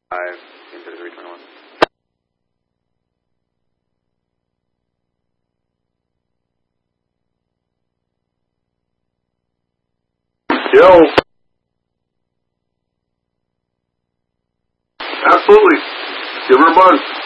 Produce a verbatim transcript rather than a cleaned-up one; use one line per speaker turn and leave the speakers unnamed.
five into the three twenty-one.
Yo. Absolutely. Give her a buzz.